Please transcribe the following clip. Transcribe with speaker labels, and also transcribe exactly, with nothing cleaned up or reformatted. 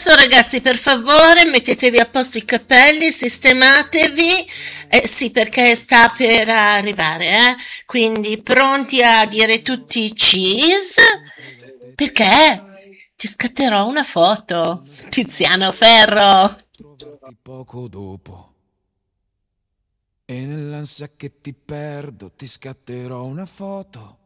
Speaker 1: posto, ragazzi, per favore, mettetevi a posto i capelli, sistematevi. Eh, sì, perché sta per arrivare, eh? Quindi pronti a dire tutti cheese? Perché? Ti scatterò una foto. Tiziano Ferro.
Speaker 2: Trovarti poco dopo e nell'ansia che ti perdo ti scatterò una foto.